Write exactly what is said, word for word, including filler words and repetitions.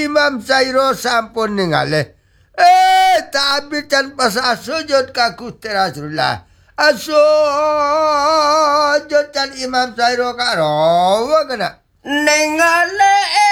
Imam Sairo sampun ningali. Eh, tapi can pasal sujud kaku Rasulullah. Sujud can Imam Sairo karo kena. Ningali